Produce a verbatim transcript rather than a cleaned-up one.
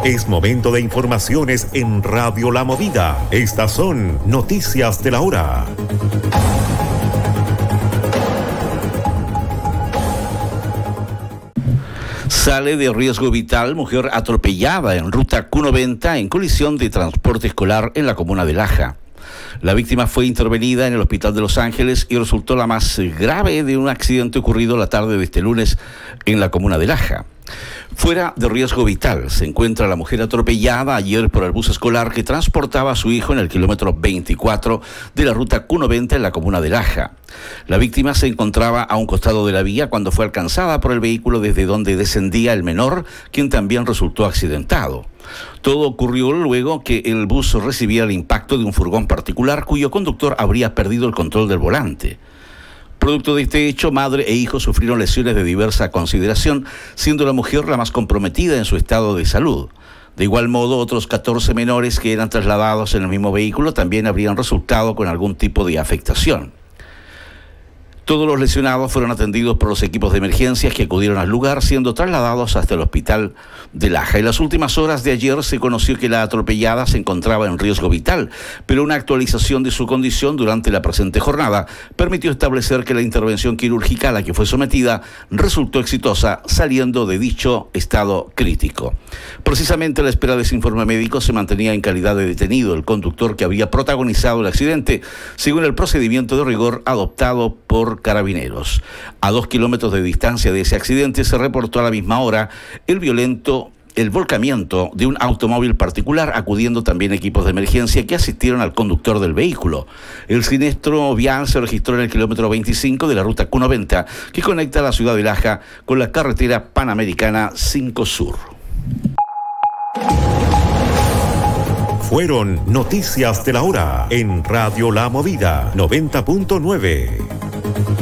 Es momento de informaciones en Radio La Movida. Estas son noticias de la hora. Sale de riesgo vital mujer atropellada en ruta Q noventa en colisión de transporte escolar en la comuna de Laja. La víctima fue intervenida en el Hospital de Los Ángeles y resultó la más grave de un accidente ocurrido la tarde de este lunes en la comuna de Laja. Fuera de riesgo vital se encuentra la mujer atropellada ayer por el bus escolar que transportaba a su hijo en el kilómetro veinticuatro de la ruta Q noventa en la comuna de Laja. La víctima se encontraba a un costado de la vía cuando fue alcanzada por el vehículo desde donde descendía el menor, quien también resultó accidentado. Todo ocurrió luego que el bus recibía el impacto de un furgón particular cuyo conductor habría perdido el control del volante. Producto de este hecho, madre e hijo sufrieron lesiones de diversa consideración, siendo la mujer la más comprometida en su estado de salud. De igual modo, otros catorce menores que eran trasladados en el mismo vehículo también habrían resultado con algún tipo de afectación. Todos los lesionados fueron atendidos por los equipos de emergencias que acudieron al lugar, siendo trasladados hasta el hospital de Laja. En las últimas horas de ayer se conoció que la atropellada se encontraba en riesgo vital, pero una actualización de su condición durante la presente jornada permitió establecer que la intervención quirúrgica a la que fue sometida resultó exitosa, saliendo de dicho estado crítico. Precisamente a la espera de ese informe médico se mantenía en calidad de detenido el conductor que había protagonizado el accidente, según el procedimiento de rigor adoptado por Carabineros. A dos kilómetros de distancia de ese accidente se reportó a la misma hora el violento el volcamiento de un automóvil particular, acudiendo también equipos de emergencia que asistieron al conductor del vehículo. El siniestro vial se registró en el kilómetro veinticinco de la ruta Q noventa, que conecta la ciudad de Laja con la carretera panamericana cinco Sur. Fueron noticias de la hora en Radio La Movida noventa punto nueve.